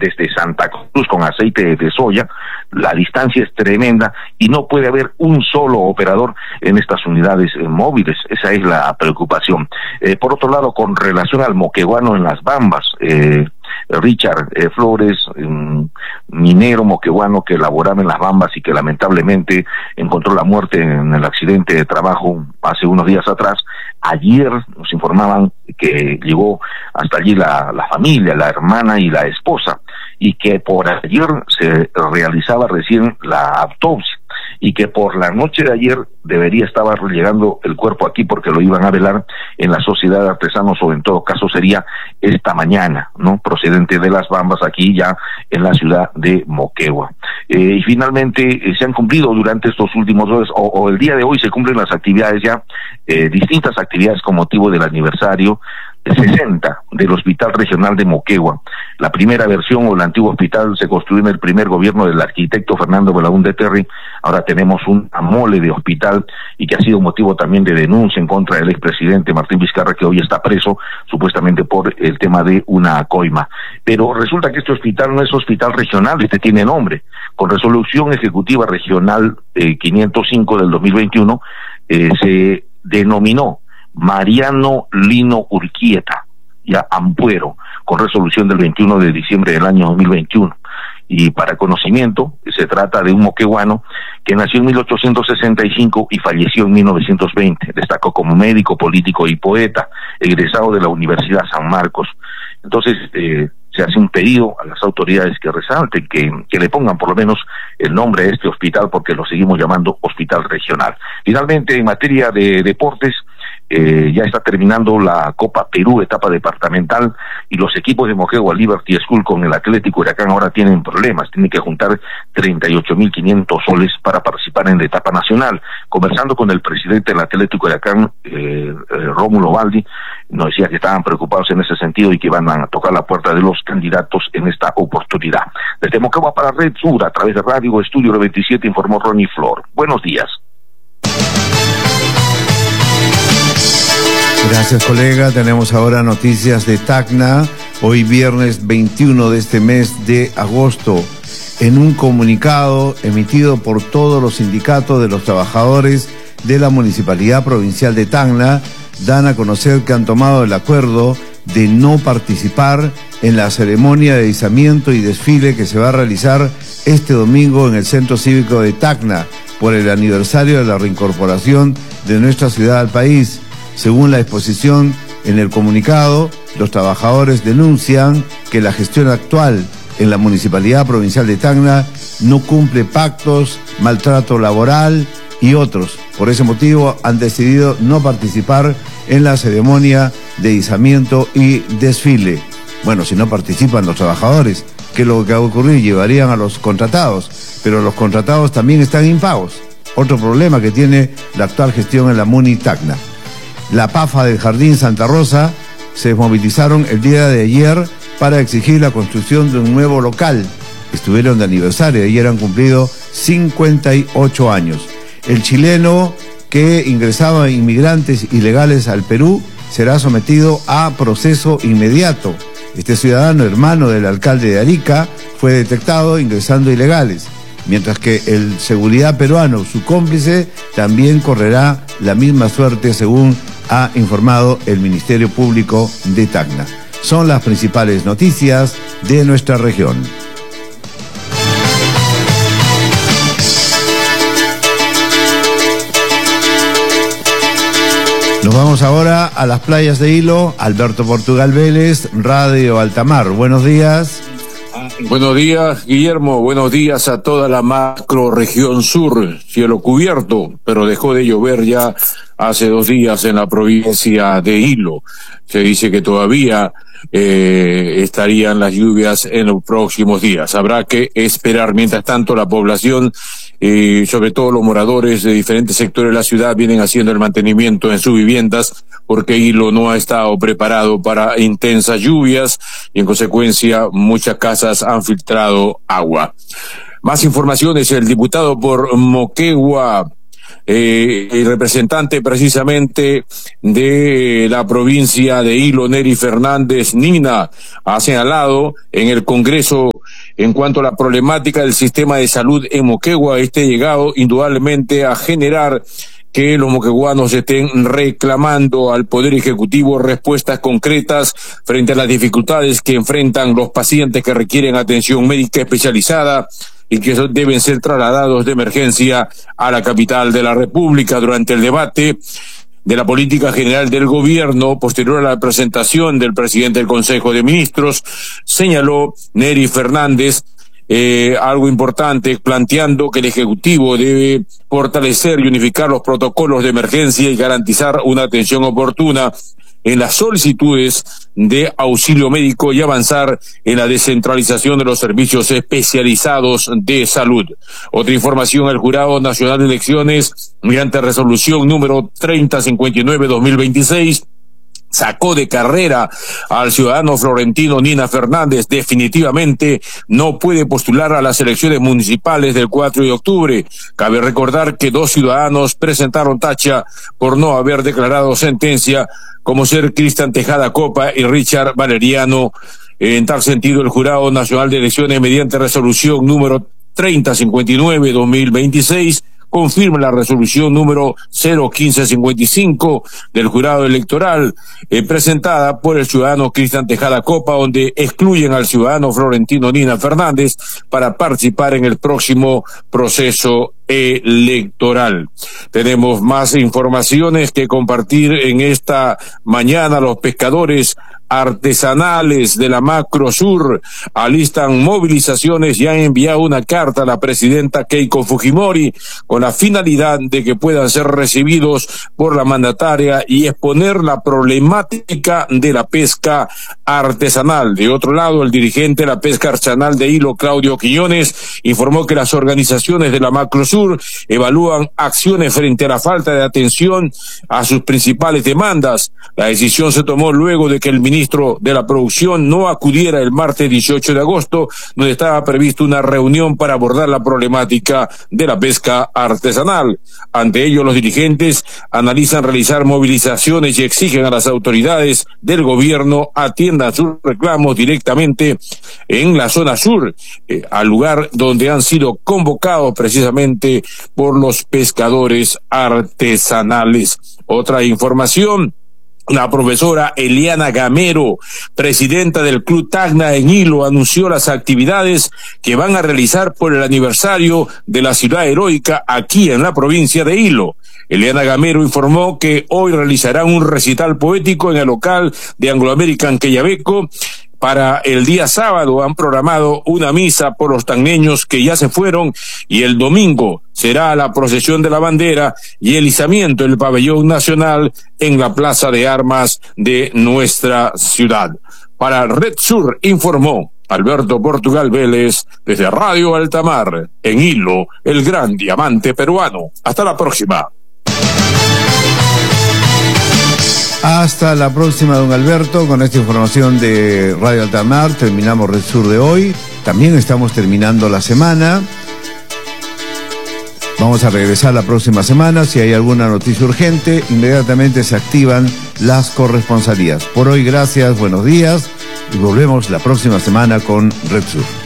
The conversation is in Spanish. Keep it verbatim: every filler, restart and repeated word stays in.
desde Santa Cruz con aceite de soya. La distancia es tremenda y no puede haber un solo operador en estas unidades eh, móviles. Esa es la preocupación. Eh, por otro lado, con relación al moqueguano en las Bambas, eh, Richard eh, Flores, un minero moqueguano que laboraba en las Bambas y que lamentablemente encontró la muerte en el accidente de trabajo hace unos días atrás. Ayer nos informaban que llegó hasta allí la, la familia, la hermana y la esposa, y que por ayer se realizaba recién la autopsia, y que por la noche de ayer debería estar llegando el cuerpo aquí porque lo iban a velar en la Sociedad de Artesanos, o en todo caso sería esta mañana, ¿no? Procedente de las Bambas, aquí ya en la ciudad de Moquegua. Eh, y finalmente eh, se han cumplido durante estos últimos días, o, o el día de hoy se cumplen las actividades ya, eh, distintas actividades con motivo del aniversario sesenta del Hospital Regional de Moquegua. La primera versión, o el antiguo hospital, se construyó en el primer gobierno del arquitecto Fernando Belaúnde Terry. Ahora tenemos un amole de hospital, y que ha sido motivo también de denuncia en contra del expresidente Martín Vizcarra, que hoy está preso supuestamente por el tema de una coima. Pero resulta que este hospital no es hospital regional, este tiene nombre. Con resolución ejecutiva regional eh, quinientos cinco del dos mil veintiuno eh, se denominó Mariano Lino Urquieta, ya Ampuero, con resolución del veintiuno de diciembre del año dos mil veintiuno. Y para conocimiento, se trata de un moqueguano que nació en mil ochocientos sesenta y cinco y falleció en mil novecientos veinte. Destacó como médico, político y poeta, egresado de la Universidad San Marcos. Entonces, eh, se hace un pedido a las autoridades que resalten, que, que le pongan por lo menos el nombre a este hospital, porque lo seguimos llamando hospital regional. Finalmente, en materia de deportes, Eh, ya está terminando la Copa Perú, etapa departamental, y los equipos de Moquegua, Liberty School con el Atlético Huracán ahora tienen problemas, tienen que juntar treinta y ocho mil quinientos soles para participar en la etapa nacional. Conversando con el presidente del Atlético Huracán, eh, eh, Rómulo Baldi, nos decía que estaban preocupados en ese sentido y que van a tocar la puerta de los candidatos en esta oportunidad. Desde Moquegua para Red Sur, a través de Radio Estudio veintisiete, informó Ronnie Flor. Buenos días. Gracias, colega. Tenemos ahora noticias de Tacna. Hoy viernes veintiuno de este mes de agosto. En un comunicado emitido por todos los sindicatos de los trabajadores de la Municipalidad Provincial de Tacna, dan a conocer que han tomado el acuerdo de no participar en la ceremonia de izamiento y desfile que se va a realizar este domingo en el Centro Cívico de Tacna por el aniversario de la reincorporación de nuestra ciudad al país. Según la exposición en el comunicado, los trabajadores denuncian que la gestión actual en la Municipalidad Provincial de Tacna no cumple pactos, maltrato laboral y otros. Por ese motivo han decidido no participar en la ceremonia de izamiento y desfile. Bueno, si no participan los trabajadores, ¿qué es lo que va a ocurrir? Llevarían a los contratados, pero los contratados también están impagos. Otro problema que tiene la actual gestión en la Muni Tacna. La PAFA del Jardín Santa Rosa se movilizaron el día de ayer para exigir la construcción de un nuevo local. Estuvieron de aniversario, ayer han cumplido cincuenta y ocho años. El chileno que ingresaba inmigrantes ilegales al Perú será sometido a proceso inmediato. Este ciudadano, hermano del alcalde de Arica, fue detectado ingresando ilegales, mientras que el seguridad peruano, su cómplice, también correrá la misma suerte, según ha informado el Ministerio Público de Tacna. Son las principales noticias de nuestra región. Nos vamos ahora a las playas de Hilo. Alberto Portugal Vélez, Radio Altamar. Buenos días. Buenos días, Guillermo. Buenos días a toda la macrorregión sur. Cielo cubierto, pero dejó de llover ya hace dos días en la provincia de Hilo. Se dice que todavía eh, estarían las lluvias en los próximos días. Habrá que esperar. Mientras tanto, la población, eh, sobre todo los moradores de diferentes sectores de la ciudad, vienen haciendo el mantenimiento en sus viviendas porque Hilo no ha estado preparado para intensas lluvias y, en consecuencia, muchas casas han filtrado agua. Más informaciones. El diputado por Moquegua, eh, el representante precisamente de la provincia de Hilo, Neri Fernández Nina, ha señalado en el Congreso en cuanto a la problemática del sistema de salud en Moquegua. Este ha llegado indudablemente a generar que los moqueguanos estén reclamando al Poder Ejecutivo respuestas concretas frente a las dificultades que enfrentan los pacientes que requieren atención médica especializada y que deben ser trasladados de emergencia a la capital de la República. Durante el debate de la política general del gobierno, posterior a la presentación del presidente del Consejo de Ministros, señaló Neri Fernández Eh, algo importante, planteando que el Ejecutivo debe fortalecer y unificar los protocolos de emergencia y garantizar una atención oportuna en las solicitudes de auxilio médico y avanzar en la descentralización de los servicios especializados de salud. Otra información: el Jurado Nacional de Elecciones, mediante resolución número treinta cincuenta y nueve dos mil veintiséis, sacó de carrera al ciudadano florentino Nina Fernández. Definitivamente no puede postular a las elecciones municipales del cuatro de octubre. Cabe recordar que dos ciudadanos presentaron tacha por no haber declarado sentencia, como ser Cristian Tejada Copa y Richard Valeriano. En tal sentido, el Jurado Nacional de Elecciones, mediante resolución número treinta cincuenta y nueve dos mil veintiséis, confirma la resolución número cero quince cincuenta y cinco del Jurado Electoral, eh, presentada por el ciudadano Cristian Tejada Copa, donde excluyen al ciudadano florentino Nina Fernández para participar en el próximo proceso electoral. Tenemos más informaciones que compartir en esta mañana. Los pescadores artesanales de la Macro Sur alistan movilizaciones y han enviado una carta a la presidenta Keiko Fujimori con la finalidad de que puedan ser recibidos por la mandataria y exponer la problemática de la pesca artesanal. De otro lado, el dirigente de la pesca artesanal de Hilo, Claudio Quiñones, informó que las organizaciones de la Macro Sur evalúan acciones frente a la falta de atención a sus principales demandas. La decisión se tomó luego de que el ministro de la Producción no acudiera el martes dieciocho de agosto, donde estaba prevista una reunión para abordar la problemática de la pesca artesanal. Ante ello, los dirigentes analizan realizar movilizaciones y exigen a las autoridades del gobierno atiendan sus reclamos directamente en la zona sur, eh, al lugar donde han sido convocados precisamente por los pescadores artesanales. Otra información: la profesora Eliana Gamero, presidenta del Club Tacna en Hilo, anunció las actividades que van a realizar por el aniversario de la ciudad heroica aquí en la provincia de Hilo. Eliana Gamero informó que hoy realizarán un recital poético en el local de Anglo American Queyabeco. Para el día sábado han programado una misa por los tacneños que ya se fueron, y el domingo será la procesión de la bandera y el izamiento del pabellón nacional en la Plaza de Armas de nuestra ciudad. Para Red Sur informó Alberto Portugal Vélez desde Radio Altamar, en Hilo, el gran diamante peruano. Hasta la próxima. Hasta la próxima, don Alberto. Con esta información de Radio Altamar terminamos Red Sur de hoy. También estamos terminando la semana. Vamos a regresar la próxima semana. Si hay alguna noticia urgente, inmediatamente se activan las corresponsalías. Por hoy, gracias, buenos días, y volvemos la próxima semana con Red Sur.